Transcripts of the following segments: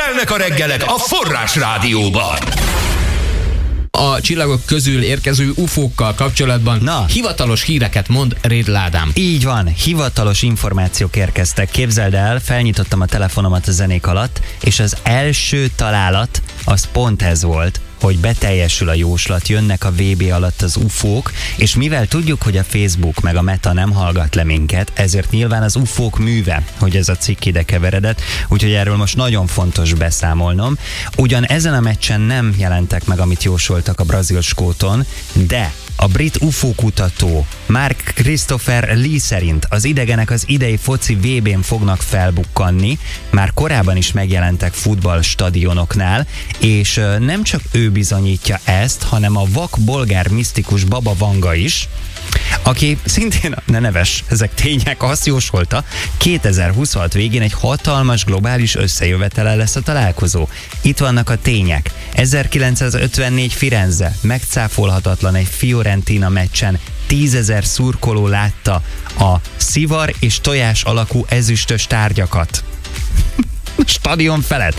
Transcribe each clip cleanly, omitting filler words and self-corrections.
Telnek a reggelek a Forrás Rádióban. A csillagok közül érkező UFO-kkal kapcsolatban hivatalos híreket mond Rédl Ádám. Így van, hivatalos információk érkeztek. Képzeld el, felnyitottam a telefonomat a zenék alatt, és az első találat az pont ez volt, hogy beteljesül a jóslat, jönnek a VB alatt az UFO-k, és mivel tudjuk, hogy a Facebook meg a Meta nem hallgat le minket, ezért nyilván az UFO-k műve, hogy ez a cikk ide keveredett, úgyhogy erről most nagyon fontos beszámolnom. Ugyan ezen a meccsen nem jelentek meg, amit jósoltak a brazil skóton, de a brit UFO kutató Mark Christopher Lee szerint az idegenek az idei foci VB-n fognak felbukkanni, már korábban is megjelentek futballstadionoknál, és nem csak ő bizonyítja ezt, hanem a vak bolgár misztikus Baba Vanga is, aki szintén, ne neves, ezek tények, azt jósolta, 2026 végén egy hatalmas globális összejövetele lesz a találkozó. Itt vannak a tények. 1954 Firenze, megcáfolhatatlan egy Fiorentina meccsen 10 000 szurkoló látta a szivar és tojás alakú ezüstös tárgyakat. Stadion felett.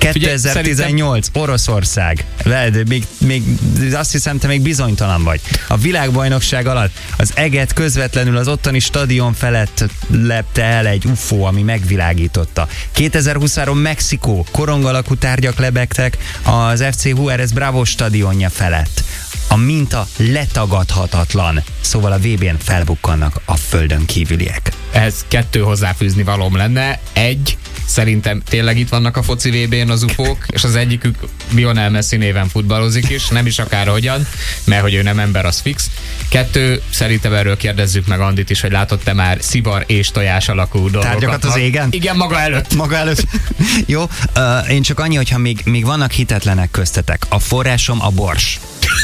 2018, Oroszország. Még azt hiszem, te még bizonytalan vagy. A világbajnokság alatt az eget közvetlenül az ottani stadion felett lepte el egy UFO, ami megvilágította. 2023 Mexikó, korong alakú tárgyak lebegtek az FC Juárez Bravo stadionja felett. A minta letagadhatatlan. Szóval a VB-n felbukkannak a földön kívüliek. Ehhez 2 hozzáfűzni valóm lenne. 1, szerintem tényleg itt vannak a foci VB-n az UFO-k, és az egyikük Lionel Messi néven futballozik is, nem is akárhogyan, mert hogy ő nem ember, az fix. 2, szerintem erről kérdezzük meg Andit is, hogy látott-e már szivar és tojás alakú dolgokat. Tárgyakat az égen? Igen, maga előtt. Maga előtt. Jó, én csak annyi, hogyha még vannak hitetlenek köztetek. A forrásom a Bors.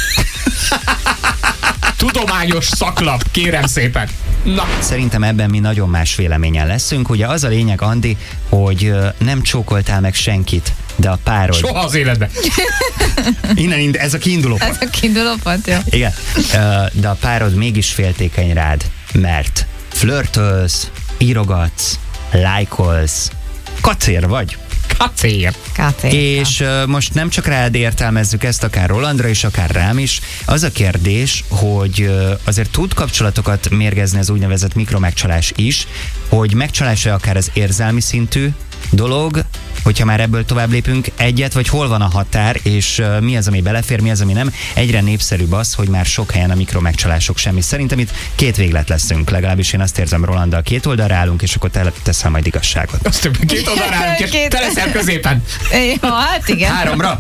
Tudományos szaklap, kérem szépen. Na. Szerintem ebben mi nagyon más véleményen leszünk. Ugye az a lényeg, Andi, hogy nem csókoltál meg senkit, de a párod... Soha az életben. Innen ez a kiinduló pont. Ez a kiinduló pont, jó. Igen, de a párod mégis féltékeny rád, mert flörtölsz, írogatsz, lájkolsz, kacér vagy. Kacér. És most nem csak rád értelmezzük ezt, akár Rolandra is, akár rám is. Az a kérdés, hogy azért tud kapcsolatokat mérgezni az úgynevezett mikromegcsalás is, hogy megcsalás-e akár az érzelmi szintű dolog, hogyha már ebből tovább lépünk egyet, vagy hol van a határ, és mi az, ami belefér, mi az, ami nem. Egyre népszerűbb az, hogy már sok helyen a mikromegcsalások semmi. Szerintem itt 2 véglet leszünk, legalábbis én azt érzem, Rolanddal 2 oldalra állunk, és akkor te teszel majd igazságot. Azt több, 2 oldalra állunk, és te leszel középen. Jó, hát igen. 3-ra.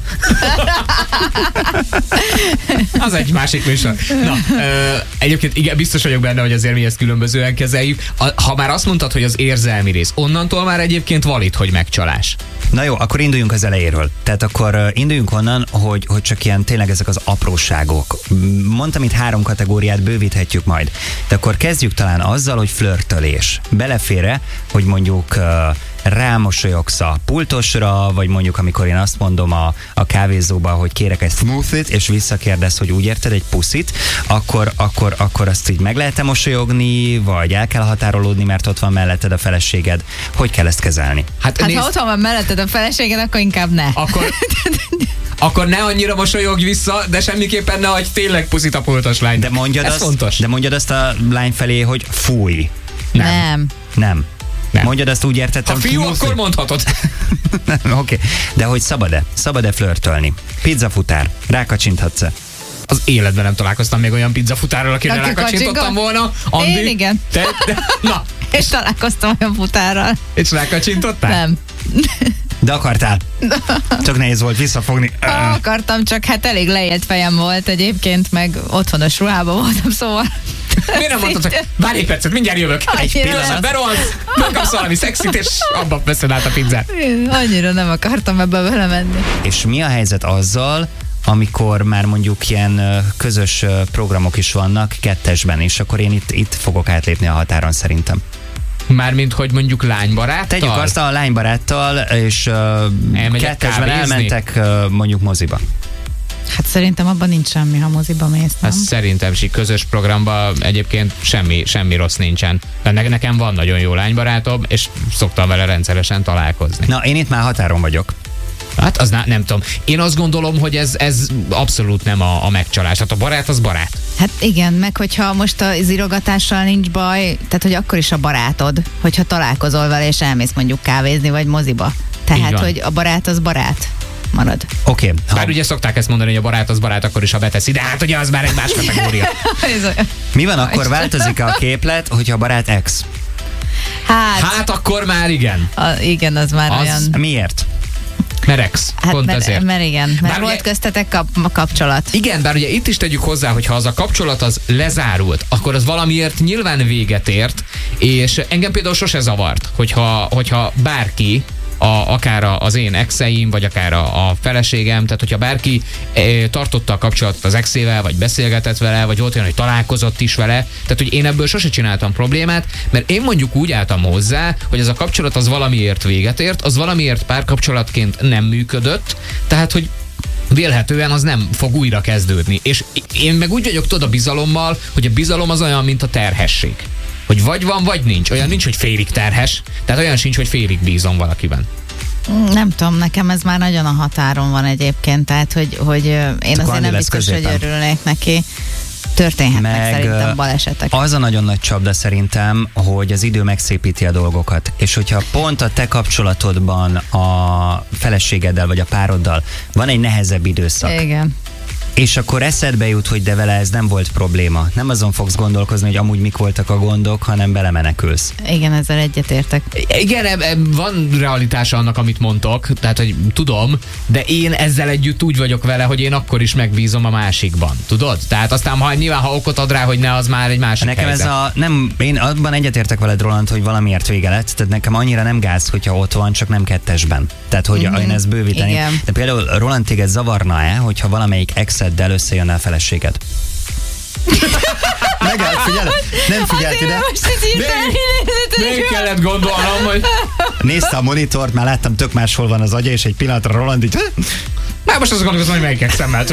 Az egy másik műsor. Na, egyébként igen, biztos vagyok benne, hogy azért mi ezt különbözően kezeljük. Ha már azt mondtad, hogy az érzelmi rész, onnantól már egyébként valid, hogy megcsalás. Na jó, akkor induljunk az elejéről. Tehát akkor induljunk onnan, hogy csak ilyen tényleg ezek az apróságok. Mondtam itt 3 kategóriát, bővíthetjük majd. De akkor kezdjük talán azzal, hogy flörtölés. Belefér-e, hogy mondjuk rámosolyogsz a pultosra, vagy mondjuk amikor én azt mondom a kávézóba, hogy kérek egy smoothie-t, és visszakérdez, hogy úgy érted, egy puszit, akkor azt így meg lehet-e mosolyogni, vagy el kell határolódni, mert ott van melletted a feleséged. Hogy kell ezt kezelni? Hát ha ott van melletted a feleséged, akkor inkább ne. Akkor ne annyira mosolyogj vissza, de semmiképpen ne hagyj tényleg puszit a pultos lány. De mondjad azt a lány felé, hogy fúj. Nem. Nem. Mondjad azt, úgy értettem. Ha fiú, akkor mondhatod. Oké. De hogy szabad-e flörtölni? Pizzafutár. Rákacsinthatsz-e? Az életben nem találkoztam még olyan pizzafutárral, akire rákacsintottam volna. Andi, én igen. Na. És találkoztam olyan futárral. És rákacsintottál? Nem. De akartál? Csak nehéz volt visszafogni. Akartam, csak hát elég leélt fejem volt egyébként, meg otthonos ruhában voltam, szóval... Miért nem mondtad, hogy várj egy percet, mindjárt jövök. Egy pillanat, berohansz, megkapsz valami szexit, és abba veszed át a pizzát. Annyira nem akartam ebbe belemenni. És mi a helyzet azzal, amikor már mondjuk ilyen közös programok is vannak, 2-esben, és akkor én itt fogok átlépni a határon szerintem. Mármint, hogy mondjuk lánybaráttal? Tegyük azt, a lánybaráttal, és 2-esben elmentek mondjuk moziba. Hát szerintem abban nincs semmi, ha moziba mész, nem? Hát szerintem közös programban egyébként semmi rossz nincsen. De nekem van nagyon jó lánybarátom, és szoktam vele rendszeresen találkozni. Na, én itt már határon vagyok. Hát az nem tudom. Én azt gondolom, hogy ez abszolút nem a megcsalás. Hát a barát az barát. Hát igen, meg hogyha most az írogatással nincs baj, tehát hogy akkor is a barátod, hogyha találkozol vele és elmész mondjuk kávézni vagy moziba. Tehát, hogy a barát az barát marad. Oké. Bár ugye szokták ezt mondani, hogy a barát az barát, akkor is, ha beteszi, de hát ugye az már egy más kategória. Mi van akkor, változik a képlet, hogyha a barát ex? Hát akkor már igen. Igen, az már olyan... Miért? Merex, hát pont ezért. Mert igen, mert volt köztetek kapcsolat. Igen, bár ugye itt is tegyük hozzá, hogy ha az a kapcsolat az lezárult, akkor az valamiért nyilván véget ért, és engem például sose zavart, hogyha bárki, akár az én exeim, vagy akár a feleségem, tehát hogyha bárki tartotta a kapcsolatot az exével, vagy beszélgetett vele, vagy volt olyan, hogy találkozott is vele, tehát hogy én ebből sose csináltam problémát, mert én mondjuk úgy álltam hozzá, hogy ez a kapcsolat az valamiért véget ért, az valamiért párkapcsolatként nem működött, tehát hogy vélhetően az nem fog újra kezdődni. És én meg úgy vagyok tudod a bizalommal, hogy a bizalom az olyan, mint a terhesség. Hogy vagy van, vagy nincs. Olyan nincs, hogy félig terhes, tehát olyan sincs, hogy félig bízom valakiben. Nem tudom, nekem ez már nagyon a határon van egyébként, tehát hogy én azért nem biztos, hogy örülnék neki. Történhetnek szerintem balesetek. Az a nagyon nagy csapda szerintem, hogy az idő megszépíti a dolgokat. És hogyha pont a te kapcsolatodban a feleségeddel vagy a pároddal van egy nehezebb időszak. Igen. És akkor eszedbe jut, hogy de vele ez nem volt probléma. Nem azon fogsz gondolkozni, hogy amúgy mik voltak a gondok, hanem belemenekülsz. Igen, ezzel egyetértek. Igen, van realitása annak, amit mondtok, tehát, hogy tudom, de én ezzel együtt úgy vagyok vele, hogy én akkor is megbízom a másikban. Tudod? Tehát aztán nyilván, ha okot ad rá, hogy ne, az már egy másik nekem helyzet. Én abban egyetértek veled, Roland, hogy valamiért vége lett, tehát nekem annyira nem gáz, hogyha ott van, csak nem kettesben. Tehát, hogy én ezt bővíteném. Igen. De például Roland, téged zavarna-e, hogyha valamelyik exeddel összejönne a feleséged? Megállt, figyelj! Nem figyelt ide. Még kellett gondolnom, hogy... Nézte a monitort, már láttam, tök máshol van az agya, és egy pillanatra Roland így... Már most azt gondolkozom, hogy melyikek szemmel.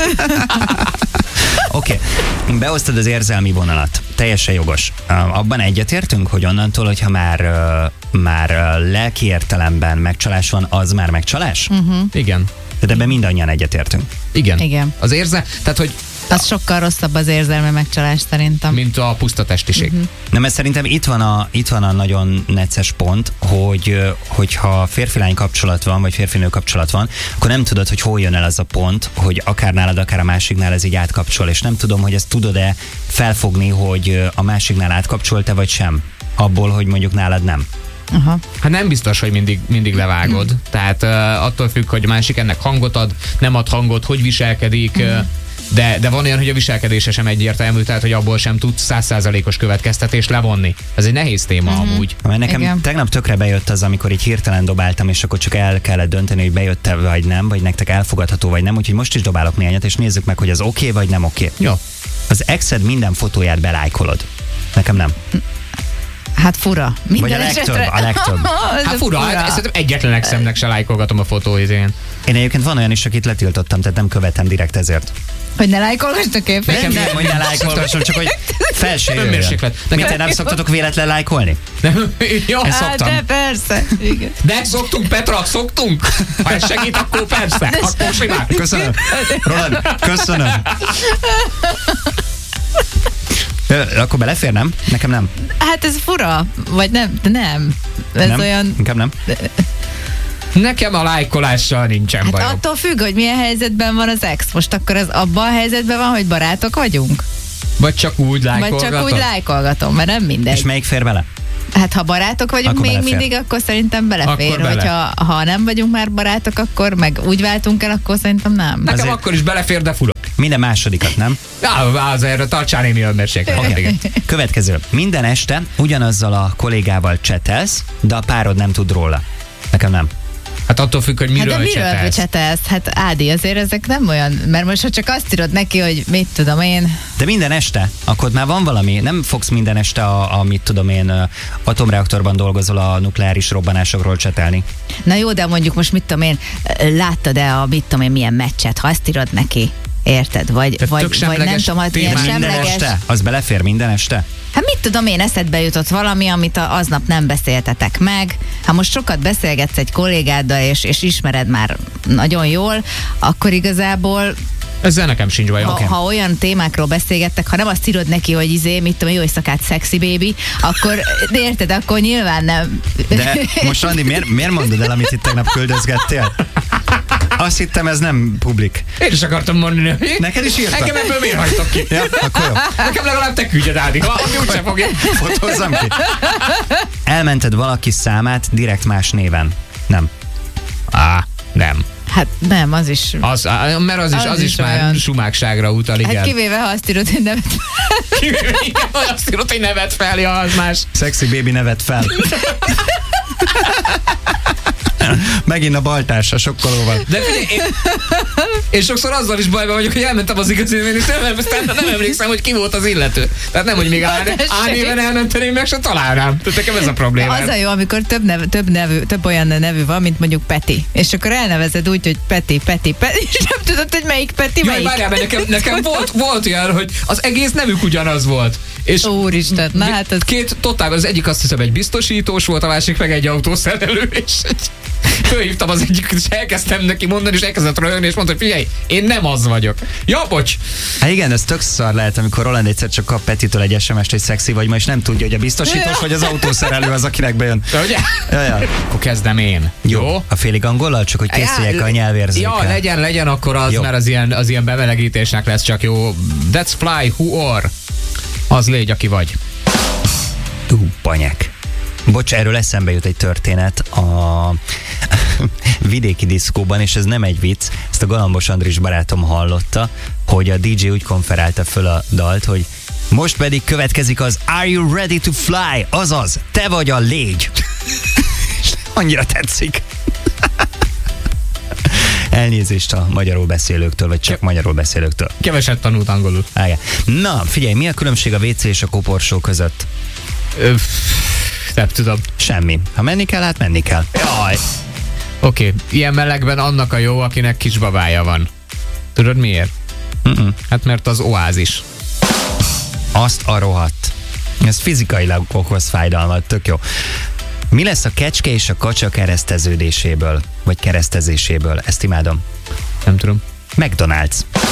Oké. Beosztad az érzelmi vonalat. Teljesen jogos. Abban egyetértünk, hogy onnantól, hogyha már lelki értelemben megcsalás van, az már megcsalás? Igen. Tehát ebben mindannyian egyetértünk. Igen. Az tehát, hogy az sokkal rosszabb az érzelmi megcsalás szerintem. Mint a puszta testiség. Nem, mert szerintem itt van a nagyon necces pont, hogyha férfi-lány kapcsolat van, vagy férfi-nő kapcsolat van, akkor nem tudod, hogy hol jön el az a pont, hogy akár nálad, akár a másiknál ez így átkapcsol, és nem tudom, hogy ezt tudod-e felfogni, hogy a másiknál átkapcsolt-e, vagy sem. Abból, hogy mondjuk nálad nem. Aha. Hát nem biztos, hogy mindig levágod. Tehát attól függ, hogy a másik ennek hangot ad, nem ad hangot, hogy viselkedik, de van olyan, hogy a viselkedése sem egyértelmű, tehát hogy abból sem tud 100%-os következtetést levonni. Ez egy nehéz téma amúgy. Mert nekem tegnap tökre bejött az, amikor így hirtelen dobáltam, és akkor csak el kellett dönteni, hogy bejött-e vagy nem, vagy nektek elfogadható vagy nem, úgyhogy most is dobálok néhányat, és nézzük meg, hogy az oké vagy nem oké. Jó. Az exed minden fotóját belájkolod. Nekem nem. Hát fura. Vagy a legtöbb. Hát fura. Hát szerintem egyetlen exemnek se lájkolgatom a fotóizén. Én egyébként van olyan is, akit letiltottam, tehát nem követem direkt ezért. Hogy ne lájkolgassd a képet? Nem, hogy ne lájkolgassam, csak hogy fel se jöjjön. Önmérséklet. Mit, nem szoktatok véletlen lájkolni? Jó, szoktam. De persze. Igen. De szoktunk, Petra, szoktunk. Ha ez segít, akkor persze. Akkor simán. Köszönöm. Roland, köszönöm. Akkor belefér, nem? Nekem nem. Hát ez fura. Vagy nem? De nem. Ez nem? olyan... Inkább nem. Nekem a lájkolással nincsen hát bajom. attól függ, hogy milyen helyzetben van az ex. Most akkor az abban a helyzetben van, hogy barátok vagyunk? Vagy csak úgy lájkolgatom? Vagy csak úgy lájkolgatom, mert nem mindegy. És melyik fér bele? Hát ha barátok vagyunk akkor még belefér. mindig, akkor szerintem belefér. Akkor bele. Hogyha ha nem vagyunk már barátok, akkor meg úgy váltunk el, akkor szerintem nem. Nekem Azért- akkor is belefér, de fura. Minden másodikat, nem? Azért tartsál némi önmérsékletet. Okay. Igen. Következő. Minden este ugyanazzal a kollégával csetelsz, de a párod nem tud róla. Nekem nem. Hát attól függ, hogy Hát de miről miről csetelsz? Hát Ádi, azért ezek nem olyan, mert most ha csak azt írod neki, hogy mit tudom én. De minden este, akkor már van valami, nem fogsz minden este a mit tudom én, atomreaktorban dolgozol a nukleáris robbanásokról csetelni. Na jó, de mondjuk most mit tudom én, láttad-e a mit tudom én milyen meccset, ha azt írod neki? Érted? Vagy nem tudom, hogy milyen témák. Minden semleges. este? Az belefér minden este? Hát mit tudom én, eszedbe jutott valami, amit aznap nem beszéltetek meg. Ha most sokat beszélgetsz egy kollégáddal, és ismered már nagyon jól, akkor igazából ezzel nekem sincs bajom. ha olyan témákról beszélgettek, ha nem azt írod neki, hogy mit tudom, jó éjszakát, sexy baby, akkor érted, akkor nyilván nem. De most Andi, miért mondod el, amit itt tegnap küldözgettél? Azt hittem, ez nem publik. Én is akartam mondani, hogy Neked is írtam? engem ebből miért hagytok ki? Ja, akkor jó. Nekem legalább te küldjed, Ádi, ami úgyse fogja. Fotózzam ki. Elmented valaki számát direkt más néven. Nem. Nem. Hát nem, az is. Mert az is már olyan sumákságra utal, igen. Hát kivéve, ha azt írod, hogy nevet. Kivéve, ha azt írod, hogy nevet fel, ja, az más. Sexy baby nevet fel. Megint a baltársa sokkolóval. De figyelj, én sokszor azzal is bajban vagyok, hogy elmentem az igazolványt, és nem emlékszem, hogy ki volt az illető. Tehát nem, hogy még A néven elmentem, én meg se találnám. Tehát nekem ez a probléma. Az a jó, amikor több olyan nevű van, mint mondjuk Peti. És akkor elnevezed úgy, hogy Peti, és nem tudod, hogy melyik Peti, Jaj, melyik. várjál, mert nekem volt olyan, hogy az egész nevük ugyanaz volt. És Úristen, na hát ez... Két totál, az egyik azt hiszem egy biztosítós volt, a másik meg egy autószerelő, és fölhívtam az egyik, és elkezdtem neki mondani, és elkezdett röhögni, és mondta, hogy figyelj, én nem az vagyok. Ja, bocs! Hát igen, ez tök szar lehet, amikor Roland egyszer csak kap Petitől egy SMS-t, hogy szexi vagy ma, és nem tudja, hogy a biztosítós vagy az autószerelő az, akinek bejön. De ugye? Ja. Akkor kezdem én. Jó. A félig angollal, csak hogy készüljek a nyelvérzékkel. Ja, legyen akkor az, jó. Mert az ilyen bemelegítésnek lesz csak jó. That's fly, who or? Az légy, aki vagy. Panyek. Bocs, erről eszembe jut egy történet a vidéki diszkóban, és ez nem egy vicc, ezt a Galambos Andris barátom hallotta, hogy a DJ úgy konferálta föl a dalt, hogy most pedig következik az Are You Ready to Fly? Azaz, te vagy a légy. És annyira tetszik. Elnézést a magyarul beszélőktől, vagy csak magyarul beszélőktől. Keveset tanult angolul. Na, figyelj, mi a különbség a WC és a koporsó között? Nem tudom. Semmi. Ha menni kell, hát menni kell. Jaj. Oké, ilyen melegben annak a jó, akinek kisbabája van. Tudod miért? Hát mert az oázis. Azt a rohadt. Ez fizikailag okoz fájdalmat, tök jó. Mi lesz a kecske és a kacsa kereszteződéséből? Vagy keresztezéséből? Ezt imádom. Nem tudom. McDonald's.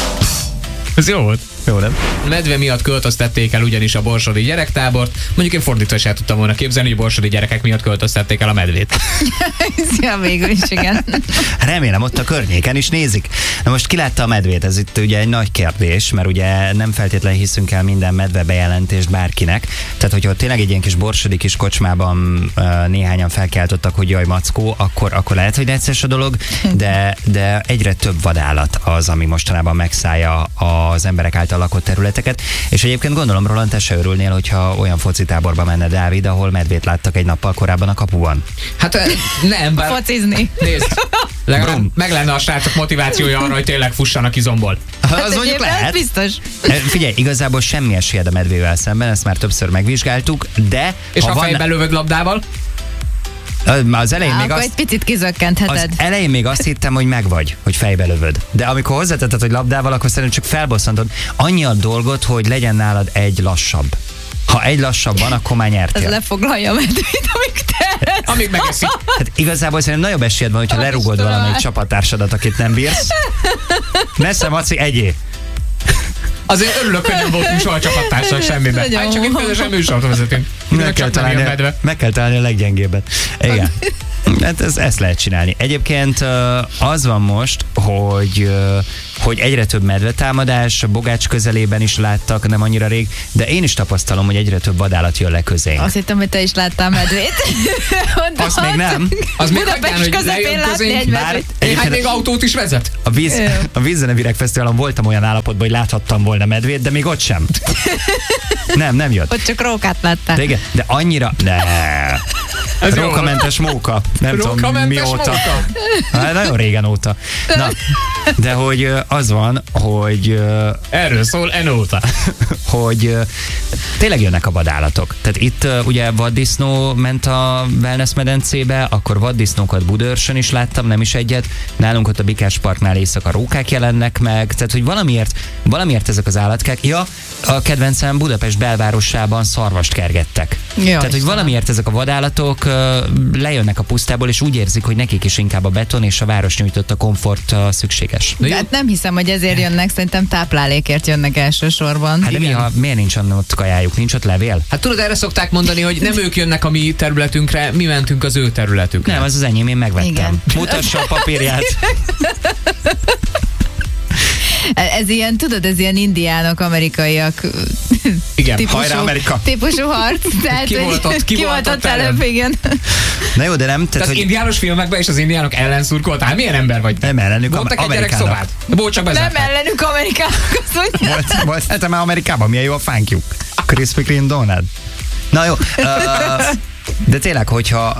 Ez jó volt. Jó, nem? A medve miatt költöztették el ugyanis a borsodi gyerektábort. Mondjuk én fordítva sem tudtam volna képzelni, hogy a borsodi gyerekek miatt költöztették el a medvét. Ja, végül is, igen. Remélem ott a környéken is nézik. Na most ki látta a medvét? Ez itt ugye egy nagy kérdés, mert ugye nem feltétlenül hiszünk el minden medve bejelentést bárkinek. Tehát, hogyha tényleg egy ilyen kis borsodi kis kocsmában néhányan felkeltottak, hogy jaj, mackó, akkor lehet, hogy necces a dolog, de egyre több vadállat az, ami mostanában megszállja az emberek által lakott területeket, és egyébként gondolom, Roland, te se örülnél, hogyha olyan focitáborba menne Dávid, ahol medvét láttak egy nappal korábban a kapuban. Hát nem, bár... Focizni. Nézd, legalább meg lenne a srácok motivációja arra, hogy tényleg fussanak izomból. Az mondjuk lehet. Biztos. Figyelj, igazából semmi esélyed a medvével szemben, ezt már többször megvizsgáltuk, de... És ha fejbe lövöd labdával? Az elején még egy picit kizökkentheted. Az elején még azt hittem, hogy megvagy, hogy fejbe lövöd. De amikor hozzátetted, hogy labdával, akkor szerintem csak felbosszantod annyi a dolgot, hogy legyen nálad egy lassabb. Ha egy lassabb van, akkor már nyertél. Ez lefoglalja a medvét, amíg megeszik. Hát igazából szerintem nagyobb esélyed van, hogyha lerugod valamelyik csapattársadat, akit nem bírsz. Nesze, Maci, egyé. Azért örülök, hogy nem voltunk soha csapattársak semmiben. Hát csak itt közösen műsort vezetünk. Meg kell találni a leggyengébbet. Igen. Hát ezt lehet csinálni. Egyébként az van most, hogy egyre több medvetámadás, a Bogács közelében is láttak, nem annyira rég, de én is tapasztalom, hogy egyre több vadállat jön le közénk. Azt hittem, hogy te is láttál medvét. Azt még nem. Az még hagyján, hogy lejön közénk. Hát még autót is vezet. A Vízzenevireg Fesztiválon voltam olyan állapotban, hogy láthattam volna medvét, de még ott sem. Nem jött. Ott csak rókát láttál. De igen, de annyira... Rókamentes móka. Nem tudom mióta. Hát, nagyon régen óta. Na, de hogy az van, hogy... Erről szól enóta. hogy tényleg jönnek a vadállatok. Tehát itt ugye vaddisznó ment a wellness medencébe, akkor vaddisznókat Budaörsön is láttam, nem is egyet. Nálunk ott a Bikás Parknál éjszaka rókák jelennek meg, tehát hogy valamiért ezek az állatkák. Ja, a kedvencem Budapest belvárosában szarvast kergettek. Jó, tehát, hogy valamiért ezek a vadállatok lejönnek a pusztából, és úgy érzik, hogy nekik is inkább a beton és a város nyújtotta komfort szükséges. De hát nem hiszem, hogy ezért jönnek, szerintem táplálékért jönnek elsősorban. Hát de miért nincs ott kajájuk, nincs ott levél? Hát tudod, erre szokták mondani, hogy nem ők jönnek a mi területünkre, mi mentünk az ő területükre. Nem, az enyém, én megvettem. Igen. Mutassa a papírját. Ez ilyen, tudod, ez ilyen indiánok, amerikaiak Igen, hajrá Amerika. típusú harc. Tehát, Ki volt ott előbb, igen. Na jó, de nem. Tehát, az indiános filmekben és az indiánok ellen szurkoltál? Milyen ember vagy? Nem ellenük Mondtak egy gyerek Amerikának. szobát. Bocs, csak Nem bezárták. ellenük Amerikának, azt mondja. Volt már Amerikában, milyen jó a fánkjuk. Krispy Kreme donut. Na jó, de tényleg, hogyha...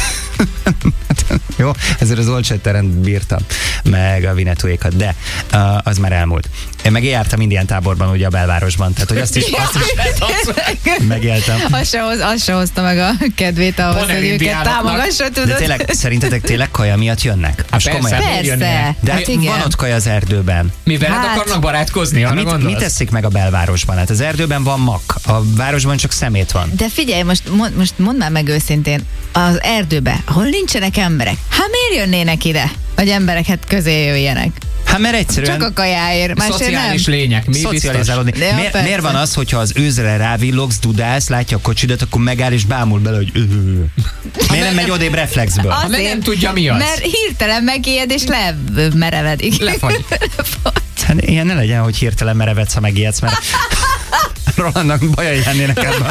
Jó, ezért az Old Shatterend bírtam, meg a Vinetuékat, de az már elmúlt. Én meg jártam indián táborban, ugye a belvárosban, tehát hogy azt is megéltem. Az se hozta meg a kedvét ahhoz, hogy őket támogassa, tudod. De tényleg, szerintetek tényleg kaja miatt jönnek? Most komolyan. Persze. De hát van ott kaja az erdőben. Mi veled akarnak barátkozni? Arra gondolsz? Mit teszik meg a belvárosban? Hát az erdőben van mak, a városban csak szemét van. De figyelj, most mondd már meg őszintén, az erdőbe, ahol nincsenek emberek, hát miért jönnének ide, hogy embereket közé jöjjenek? Hát mert egyszerűen... Csak a kajáért, másért nem. Szociális lények, mi szocializálódni. Miért van az, hogyha az őzre rávillogsz, dudálsz, látja a kocsidat, akkor megáll és bámul bele, hogy miért nem megy odébb reflexből? Azért, nem tudja mi az. Mert hirtelen megijed és lemerevedik. Lefagy. Hát ilyen ne legyen, hogy hirtelen merevedsz, ha megijedsz, mert Rolandnak bajai lennének ebben.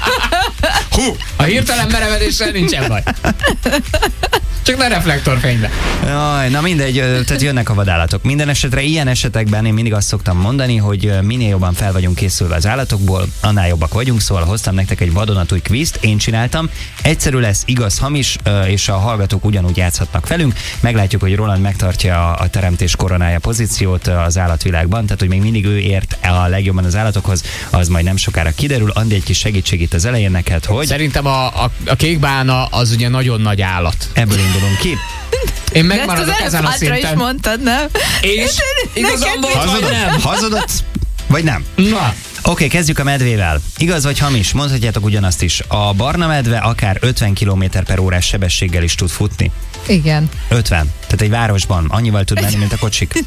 A hirtelen merevedéssel nincsen baj. Csak ne reflektorfénybe. Jaj, na mindegy, tehát jönnek a vadállatok. Minden esetre ilyen esetekben én mindig azt szoktam mondani, hogy minél jobban fel vagyunk készülve az állatokból, annál jobbak vagyunk, szóval hoztam nektek egy vadonatúj kvízt, én csináltam. Egyszerű lesz, igaz, hamis, és a hallgatók ugyanúgy játszhatnak velünk. Meglátjuk, hogy Roland megtartja a teremtés koronája pozíciót az állatvilágban, tehát hogy még mindig ő ért a legjobban az állatokhoz, az majd nem sokára kiderül. Andi, egy kis segítség itt az elején neked, hogy... Szerintem a kékbálna az ugye nagyon nagy állat. Ebből indulunk ki. Én megmaradok ezen a szinten. is mondtad, nem? És igazam volt, vagy nem? Hazudott, vagy nem? Na. Oké, kezdjük a medvével. Igaz vagy hamis? Mondhatjátok ugyanazt is. A barna medve akár 50 km/h sebességgel is tud futni. Igen. 50. Tehát egy városban annyival tud menni, mint a kocsik.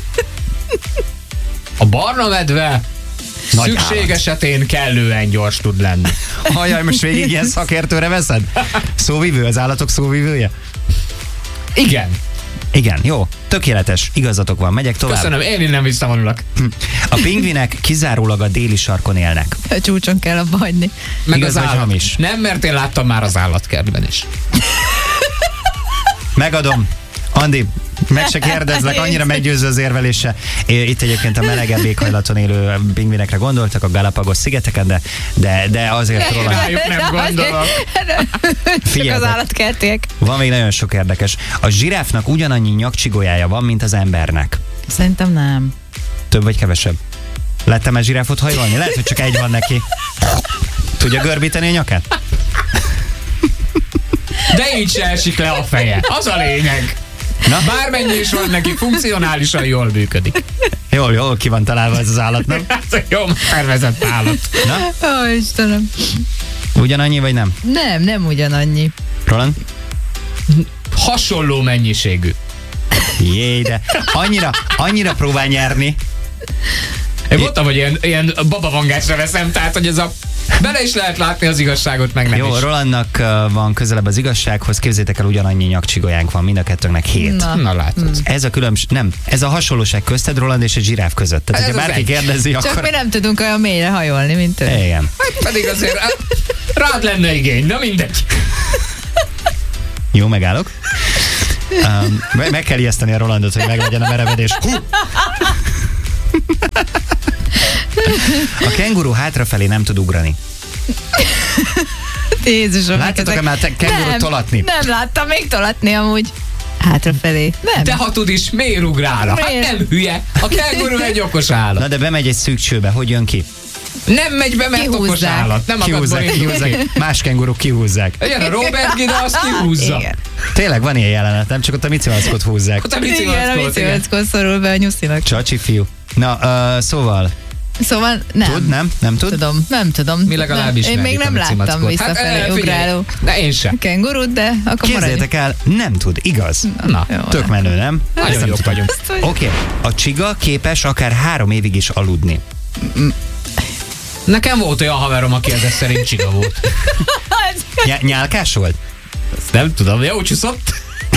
A barna medve Nagy szükség állat. esetén kellően gyors tud lenni. Hajjaj, most végig ilyen szakértőre veszed? Szóvivő, az állatok szóvivője? Igen. Igen, jó, tökéletes, igazatok van, megyek tovább. Köszönöm, én innen visszavonulok. A pingvinek kizárólag a déli sarkon élnek. A csúcson kell abba hagyni. Meg Igaz az vagy állat hamis? Nem, mert én láttam már az állatkertben is. Megadom. Andi, meg se kérdezlek, annyira meggyőző az érvelése. Itt egyébként a melegebb éghajlaton élő pingvinekre gondoltak, a Galapagos szigeteken, de azért Roland. Rájuk nem gondolok. Csak az Figyeljetek. állatkerték. Van még nagyon sok érdekes. A zsiráfnak ugyanannyi nyakcsigójája van, mint az embernek. Szerintem nem. Több vagy kevesebb? Láttam már zsiráfot hajolni? Lehet, hogy csak egy van neki. Tudja görbíteni a nyakát? De így se esik le a feje. Az a lényeg. Na? Bármennyi is van neki, funkcionálisan jól működik. Jól ki van találva ez az állat, nem? Ez egy jó tervezett állat. Na? Ó, Istenem. Ugyanannyi, vagy nem? Nem ugyanannyi. Roland? Hasonló mennyiségű. Jé, de annyira próbál nyerni. Én mondtam, hogy ilyen babavangásra veszem, tehát hogy ez a... Bele is lehet látni az igazságot, meg nem Jó, is. Rolandnak van közelebb az igazsághoz, képzétek el, ugyanannyi nyakcsigójánk van, mind a kettőnknek 7. Na látod. Ez a különbség, nem, ez a hasonlóság közted, Roland és egy zsiráf között. Tehát, Ez hogyha az bárki egy. kérdezi, Csak akkor... mi nem tudunk olyan mélyre hajolni, mint ő. Igen. Pedig azért rád lenne igény, na mindegy. Jó, megállok. Meg kell ijeszteni a Rolandot, hogy meglegyen a merevedés. A kenguru hátrafelé nem tud ugrani. Jézusom. Láttatok-e már kengurut tolatni? Nem láttam még tolatni amúgy. Hátrafelé. Nem. De ha tud is, miért ugrál? Hát nem hülye. A kenguru egy okos állat. Na de bemegy egy szűk csőbe, hogy jön ki? Nem megy be, mert okos Kihúzzák. állat. Nem akad Kihúzzák. Más kenguruk kihúzzák. Jön a Robert Gida, azt kihúzza. Igen. Tényleg van ilyen jelenet, nem csak ott a micimackot húzzák. Ott a Igen, a bicivackot, igen. bicivackot szorul be a nyuszinak. Csacsi fiú. Na, szóval, Szóval nem. tud, nem tud? Nem tudom. Mi legalábbis nem. Én még nem láttam visszafelé ugráló De én sem. kengurut, de akkor Képzeljétek el, nem tud, igaz? Na, Jó, Tök menő, nem? nagyon Ezt nem jók tudom. vagyunk. Oké, a csiga képes akár 3 évig is aludni. Nekem volt olyan haverom, aki ezek szerint csiga volt. Nyálkás volt? Ezt nem tudom, jó csúszott.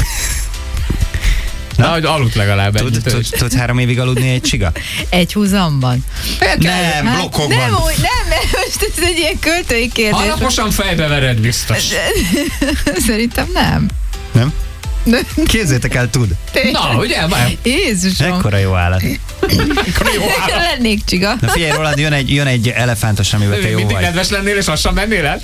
Na, hogy aludt legalább ennyit. Tud 3 évig aludni egy csiga? Egy húzamban. Nem, blokkokban. Nem, mert most ez egy ilyen költői kérdés. Alaposan fejbe vered biztos. Szerintem nem. Nem? Képzeljétek el, tud. Na, ugye? Jézusom. Ekkora jó állat. Lennék csiga. Na figyelj, Roland, jön egy elefántos, amivel te jó Mindig vagy. nedves lennél, és lassan mennél el?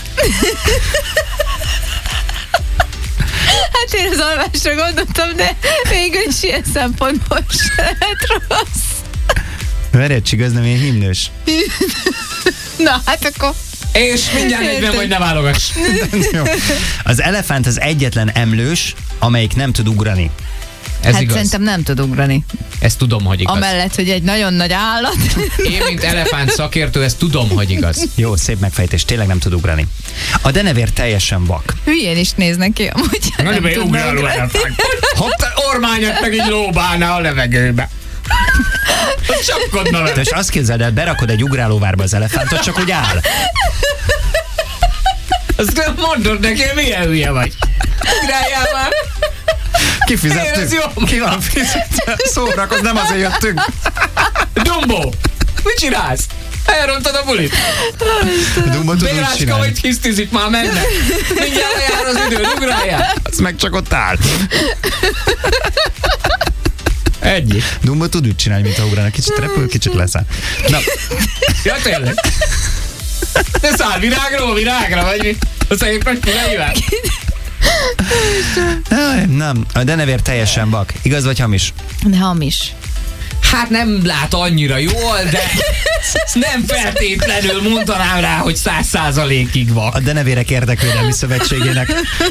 Hát én az alvásra gondoltam, de végül is ilyen szempontból se lehet rossz. Várj, egy csiga, ez nem ilyen himnős. Na, hát akkor... És mindjárt 40 vagy ne válogass. Jó. Az elefánt az egyetlen emlős, amelyik nem tud ugrani. Ez hát igaz. szerintem nem tud ugrani. Ezt tudom, hogy igaz. Amellett, hogy egy nagyon nagy állat. Én, mint elefánt szakértő, ezt tudom, hogy igaz. Jó, szép megfejtés, tényleg nem tud ugrani. A denevér teljesen vak. Hülyén is néznek ki, amúgy. Nagyon nem tudna ugráló ugrani. elefánt. Hopp, ormányat meg így lóbálná a levegőbe. Csapkodna De vele. és azt képzeld el, berakod egy ugrálóvárba az elefántot, csak úgy áll. Azt nem mondod neki, milyen hülye vagy. Ugráljál már. Kifizettük. Ez jó. Ki van fizetve? Szórakoz, nem azért jöttünk. Dumbo, mit csinálsz? Elrontad a bulit. Dumbo tud úgy Bélácska csinálni. vagy hisztizik, már mennek. Mindjárt lejár az idő, ugráljál. Az meg csak ott áll. Egyik. Dumbo tud úgy csinálni, mint ha ugrálna. Kicsit repül, kicsit leszáll. Na, Ja, tényleg. Te száll virágról virágra, vagy mi? A szép nagy füleivel? nem, a denevér teljesen vak. Igaz vagy hamis? De hamis. Hát nem lát annyira jól, de nem feltétlenül mondanám rá, hogy 100%-ig vak. A Denevérek Érdekvédelmi Szövetségének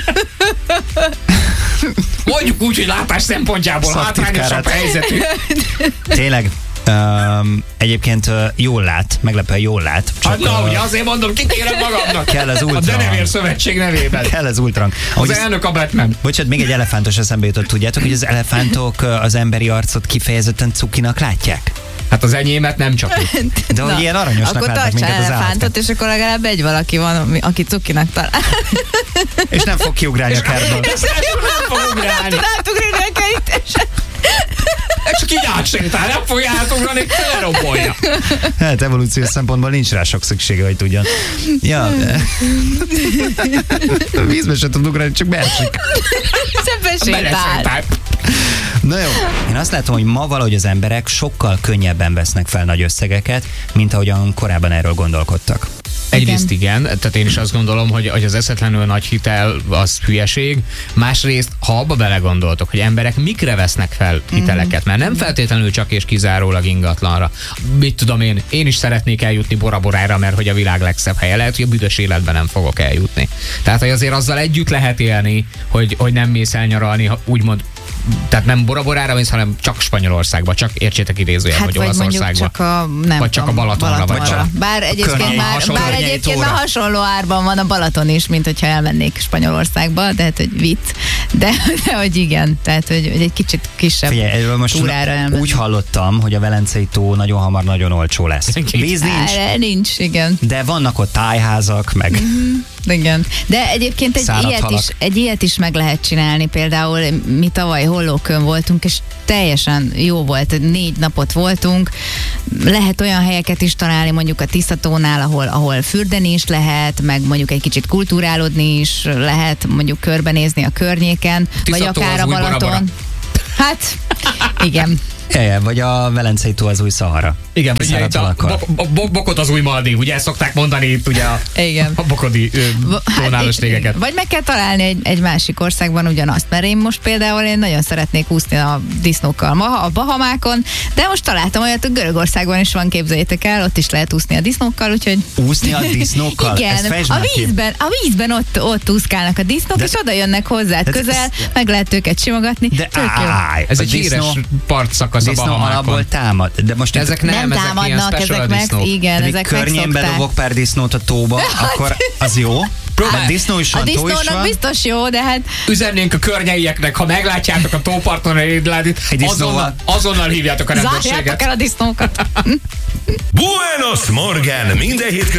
Mondjuk úgy, hogy látás szempontjából Szaktitkárát. hátrányosabb helyzetű. tényleg egyébként jól lát, meglepően jól lát. Hát na, ugye azért mondom, kitérem magamnak. Kell az A ultrahang. Denevér Szövetség nevében. Kell az ultrang. Az elnök a Batman. Bocsánat, még egy elefántos eszembe jutott. Tudjátok, hogy az elefántok az emberi arcot kifejezetten cukinak látják? Hát az enyémet nem csak úgy. De hogy ilyen aranyosnak akkor látnak minket tartsál az elefántot, állatok. és akkor legalább egy valaki van, aki cukinak talál. És nem fog kiugrálni a kertből. És nem fog ugrálni. Átugrani a kerítésen. Csak így átsétál, nem fogja átugrani, lerombolja. Hát evolúciós szempontból nincs rá sok szüksége, hogy tudjon. Ja. Vízbe se tud ugrálni, csak beesik. Szebben sétál. Belesétál. Na jó. Én azt látom, hogy ma valahogy az emberek sokkal könnyebben vesznek fel nagy összegeket, mint ahogyan korábban erről gondolkodtak. Egyrészt igen, tehát én is azt gondolom, hogy az eszetlenül nagy hitel az hülyeség. Másrészt, ha abba belegondoltok, hogy emberek mikre vesznek fel hiteleket, mert nem feltétlenül csak és kizárólag ingatlanra. Mit tudom én is szeretnék eljutni Bora Borára, mert hogy a világ legszebb helye. Lehet, hogy a büdös életben nem fogok eljutni. Tehát, hogy azért azzal együtt lehet élni, hogy nem mész el nyaralni, úgymond, tehát nem Bora Borára mész, hanem csak Spanyolországba, csak értsétek idézően, Hát hogy vagy mondjuk Olaszországba. csak a, nem Vagy csak a tudom, Balatonra, vagy csak- Bár egyébként Környék, már hasonló árban van a Balaton is, mint hogyha elmennék Spanyolországba, de hát, hogy vicc. De hogy igen, tehát, hogy egy kicsit kisebb Figyelj, erről most túrára elmenni. úgy hallottam, hogy a Velencei tó nagyon hamar nagyon olcsó lesz. Víz nincs, Erre nincs, igen. de vannak ott tájházak, meg Igen. De egyébként Száradt halak. egy ilyet is meg lehet csinálni. Például mi tavaly Hollókön voltunk, és teljesen jó volt. 4 napot voltunk. Lehet olyan helyeket is találni, mondjuk a Tiszatónál, ahol fürdeni is lehet, meg mondjuk egy kicsit kulturálódni is lehet, mondjuk körbenézni a környéken, Tiszató vagy akár az a új Bora Bora. Balaton. Hát, Igen. Vagy a Velencei tó az új Szahara. Igen, ugye itt a bokot az új Maldiv, ugye ezt szokták mondani itt ugye a bokodi tónálos tégeket. Vagy meg kell találni egy másik országban ugyanazt, mert én most például nagyon szeretnék úszni a disznókkal a Bahamákon, de most találtam olyat, hogy Görögországban is van, képzeljétek el, ott is lehet úszni a disznókkal, úgyhogy... Úszni a disznókkal? Igen, a vízben ott úszkálnak a disznók, és oda jönnek hozzád közel, meg lehet őket simogatni. De ez egy híres partszakasz a Bahamákon. Alapból támad. De most ezek nem támadnak, ezek meg, igen, ezek környén bedobok pár disznót a tóba, akkor az jó? A disznó is van, a disznónak biztos jó, de hát... Üzennénk a környeieknek, ha meglátjátok a tóparton azonnal hívjátok a rendőrséget. Zárjátok el a disznókat. Buenos Morgen! Minden hét